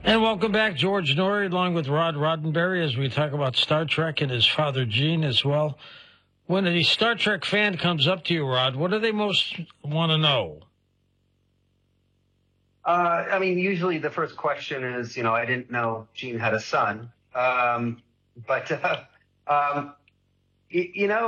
And welcome back, George Norrie, along with Rod Roddenberry, as we talk about Star Trek and his father, Gene, as well. When a Star Trek fan comes up to you, Rod, what do they most want to know? Usually the first question is, I didn't know Gene had a son. But,